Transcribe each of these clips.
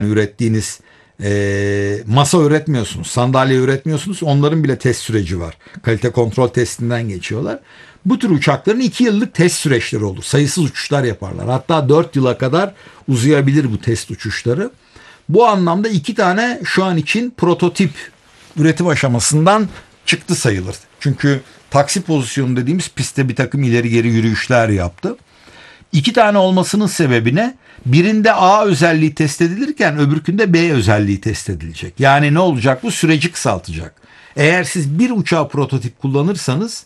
ürettiğiniz masa üretmiyorsunuz, sandalye üretmiyorsunuz. Onların bile test süreci var. Kalite kontrol testinden geçiyorlar. Bu tür uçakların 2 yıllık test süreçleri olur. Sayısız uçuşlar yaparlar. Hatta 4 yıla kadar uzayabilir bu test uçuşları. Bu anlamda 2 tane şu an için prototip üretim aşamasından çıktı sayılır. Çünkü taksi pozisyonu dediğimiz pistte bir takım ileri geri yürüyüşler yaptı. 2 tane olmasının sebebi ne? Birinde A özelliği test edilirken öbürkünde B özelliği test edilecek. Yani ne olacak? Bu süreci kısaltacak. Eğer siz bir uçağı prototip kullanırsanız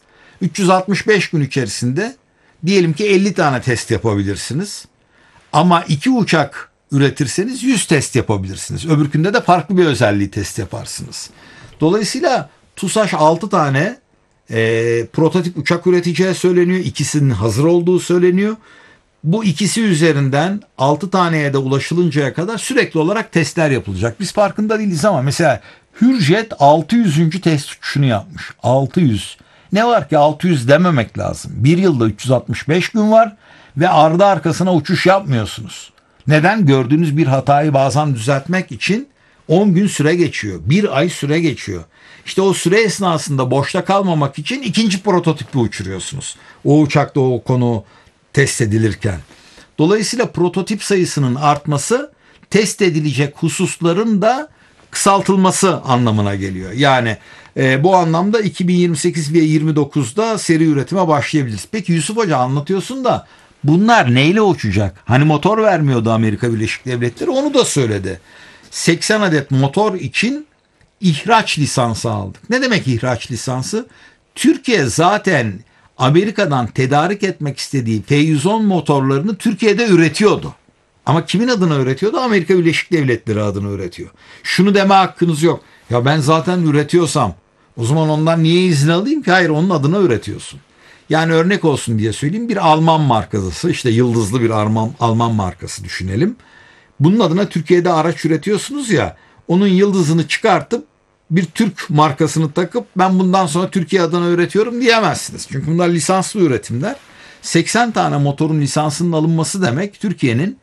365 gün içerisinde diyelim ki 50 tane test yapabilirsiniz. Ama 2 uçak üretirseniz 100 test yapabilirsiniz. Öbürkünde de farklı bir özelliği test yaparsınız. Dolayısıyla TUSAŞ 6 tane prototip uçak üreteceği söyleniyor. İkisinin hazır olduğu söyleniyor. Bu ikisi üzerinden 6 taneye de ulaşılıncaya kadar sürekli olarak testler yapılacak. Biz farkında değiliz ama mesela Hürjet 600. test uçuşunu yapmış. 600. Ne var ki 600 dememek lazım. Bir yılda 365 gün var ve ardı arkasına uçuş yapmıyorsunuz. Neden? Gördüğünüz bir hatayı bazen düzeltmek için 10 gün süre geçiyor. 1 ay süre geçiyor. İşte o süre esnasında boşta kalmamak için ikinci prototipi uçuruyorsunuz. O uçakta o konu test edilirken. Dolayısıyla prototip sayısının artması test edilecek hususların da kısaltılması anlamına geliyor. Yani bu anlamda 2028 ve 29'da seri üretime başlayabiliriz. Peki Yusuf Hoca anlatıyorsun da bunlar neyle uçacak? Hani motor vermiyordu Amerika Birleşik Devletleri, onu da söyledi. 80 adet motor için ihraç lisansı aldık. Ne demek ihraç lisansı? Türkiye zaten Amerika'dan tedarik etmek istediği F-110 motorlarını Türkiye'de üretiyordu. Ama kimin adına üretiyordu? Amerika Birleşik Devletleri adına üretiyor. Şunu deme hakkınız yok. Ya ben zaten üretiyorsam o zaman ondan niye izin alayım ki? Hayır, onun adına üretiyorsun. Yani örnek olsun diye söyleyeyim, bir Alman markası, işte yıldızlı bir Alman markası düşünelim. Bunun adına Türkiye'de araç üretiyorsunuz ya, onun yıldızını çıkartıp bir Türk markasını takıp ben bundan sonra Türkiye adına üretiyorum diyemezsiniz. Çünkü bunlar lisanslı üretimler. 80 tane motorun lisansının alınması demek Türkiye'nin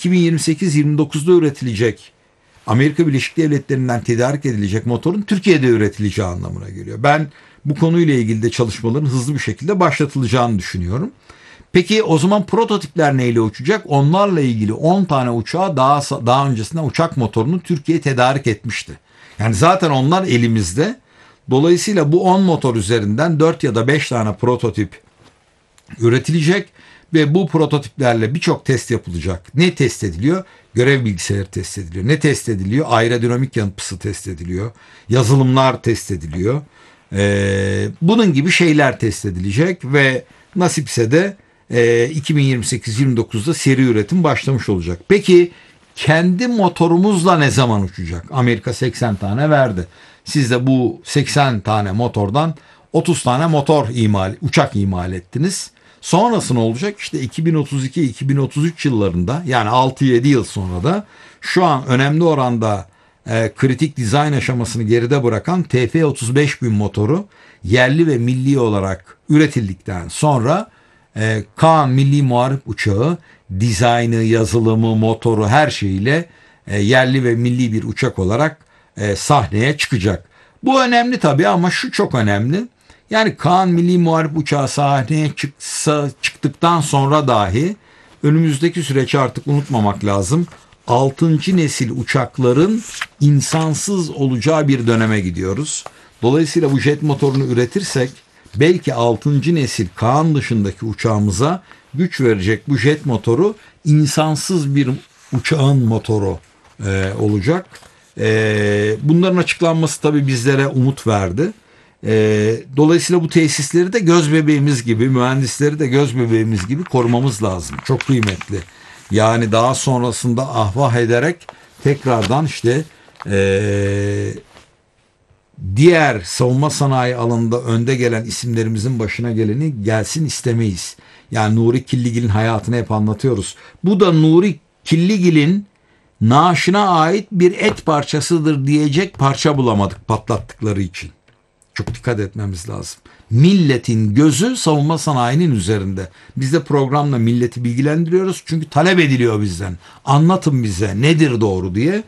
2028-29'da üretilecek, Amerika Birleşik Devletleri'nden tedarik edilecek motorun Türkiye'de üretileceği anlamına geliyor. Ben bu konuyla ilgili de çalışmaların hızlı bir şekilde başlatılacağını düşünüyorum. Peki o zaman prototipler neyle uçacak? Onlarla ilgili 10 tane uçağı daha öncesinden uçak motorunu Türkiye tedarik etmişti. Yani zaten onlar elimizde. Dolayısıyla bu 10 motor üzerinden 4 ya da 5 tane prototip üretilecek ve bu prototiplerle birçok test yapılacak. Ne test ediliyor? Görev bilgisayarı test ediliyor. Ne test ediliyor? Aerodinamik yapısı test ediliyor. Yazılımlar test ediliyor. Bunun gibi şeyler test edilecek ve nasipse de 2028-29'da seri üretim başlamış olacak. Peki kendi motorumuzla ne zaman uçacak? Amerika 80 tane verdi. Siz de bu 80 tane motordan 30 tane uçak imal ettiniz. Sonrası ne olacak? İşte 2032-2033 yıllarında, yani 6-7 yıl sonra da şu an önemli oranda kritik dizayn aşamasını geride bırakan TF-35 bin motoru yerli ve milli olarak üretildikten sonra Kaan Milli Muharip Uçağı dizaynı, yazılımı, motoru her şeyiyle yerli ve milli bir uçak olarak sahneye çıkacak. Bu önemli tabii ama şu çok önemli. Yani Kaan Milli Muharip Uçağı sahneye çıktıktan sonra dahi önümüzdeki süreci artık unutmamak lazım. 6. nesil uçakların insansız olacağı bir döneme gidiyoruz. Dolayısıyla bu jet motorunu üretirsek belki 6. nesil Kaan dışındaki uçağımıza güç verecek bu jet motoru insansız bir uçağın motoru olacak. Bunların açıklanması tabii bizlere umut verdi. Dolayısıyla bu tesisleri de göz bebeğimiz gibi, mühendisleri de göz bebeğimiz gibi korumamız lazım. Çok kıymetli. Yani daha sonrasında ahvah ederek tekrardan işte diğer savunma sanayi alanında önde gelen isimlerimizin başına geleni gelsin istemeyiz. Yani Nuri Killigil'in hayatını hep anlatıyoruz. Bu da Nuri Killigil'in naaşına ait bir et parçasıdır diyecek parça bulamadık patlattıkları için. Çok dikkat etmemiz lazım. Milletin gözü savunma sanayinin üzerinde. Biz de programla milleti bilgilendiriyoruz. Çünkü talep ediliyor bizden. Anlatın bize nedir doğru diye.